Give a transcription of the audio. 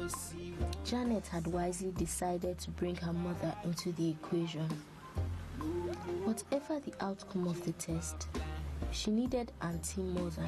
Janet had wisely decided to bring her mother into the equation. Whatever the outcome of the test, she needed Auntie more than